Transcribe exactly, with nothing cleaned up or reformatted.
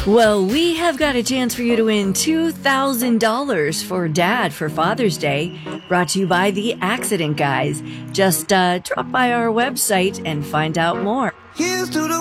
Well, we have got a chance for you to win two thousand dollars for Dad for Father's Day, brought to you by the Accident Guys. Just uh, drop by our website and find out more. Here's to the